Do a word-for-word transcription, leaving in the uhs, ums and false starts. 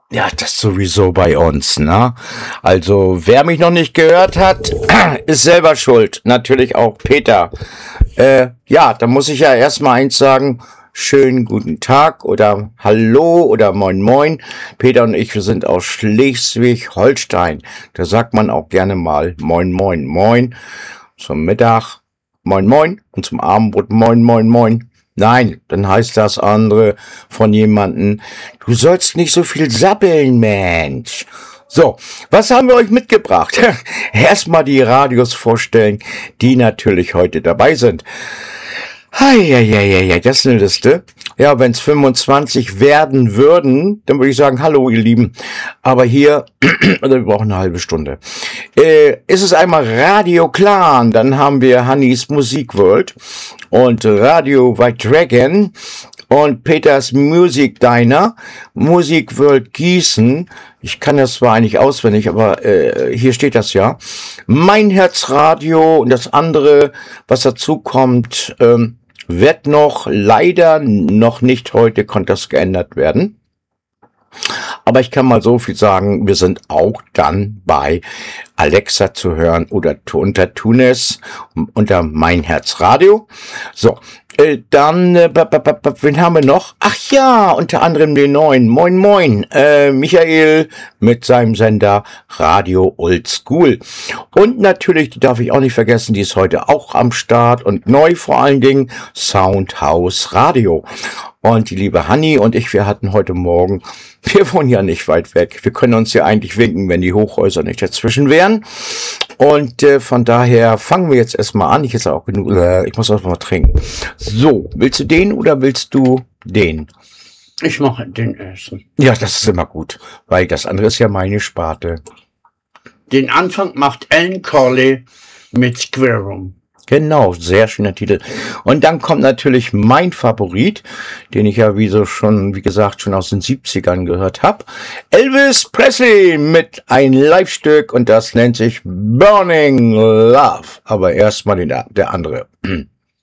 Ja, das sowieso bei uns, ne? Also, wer mich noch nicht gehört hat, ist selber schuld. Natürlich auch Peter. Äh, ja, da muss ich ja erstmal eins sagen. Schönen guten Tag oder Hallo oder Moin Moin. Peter und ich, wir sind aus Schleswig-Holstein. Da sagt man auch gerne mal Moin Moin Moin. Zum Mittag Moin Moin und zum Abendbrot Moin Moin Moin. Nein, dann heißt das andere von jemandem, du sollst nicht so viel sappeln, Mensch. So, was haben wir euch mitgebracht? Erstmal die Radios vorstellen, die natürlich heute dabei sind. Heieieiei, das ist eine Liste. Ja, wenn es fünfundzwanzig werden würden, dann würde ich sagen, hallo ihr Lieben. Aber hier, also wir brauchen eine halbe Stunde. Äh, ist es einmal Radio Clan, dann haben wir Hannis Musik World und Radio White Dragon und Peters Music Diner, Musik World Gießen. Ich kann das zwar eigentlich auswendig, aber äh, hier steht das ja. Mein Herz Radio und das andere, was dazu kommt, ähm, wird noch leider noch nicht heute, konnte das geändert werden. Aber ich kann mal so viel sagen, wir sind auch dann bei Alexa zu hören oder unter Tunes, unter Mein Herz Radio. So, äh, dann, äh, wen haben wir noch? Ach ja, unter anderem den neuen. Moin Moin, äh, Michael mit seinem Sender Radio Old School. Und natürlich, die darf ich auch nicht vergessen, die ist heute auch am Start und neu vor allen Dingen, Soundhouse Radio. Und die liebe Hanni und ich, wir hatten heute Morgen, wir wohnen ja nicht weit weg, wir können uns ja eigentlich winken, wenn die Hochhäuser nicht dazwischen wären. Und äh, von daher fangen wir jetzt erstmal an. Ich jetzt auch genug, äh, ich muss auch mal trinken. So, willst du den oder willst du den? Ich mache den ersten. Ja, das ist immer gut, weil das andere ist ja meine Sparte. Den Anfang macht Alan Corley mit Square Room. Genau, sehr schöner Titel. Und dann kommt natürlich mein Favorit, den ich ja wie so schon, wie gesagt, schon aus den siebzigern gehört habe. Elvis Presley mit ein Live-Stück und das nennt sich Burning Love. Aber erstmal den, der andere.